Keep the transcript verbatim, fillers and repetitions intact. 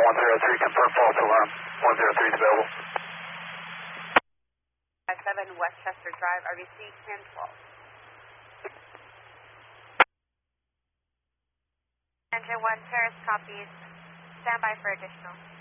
one zero three, confirm false alarm. one zero three is available. seven Westchester Drive, R B C ten twelve. Engine one, Terrace copies. Stand by for additional.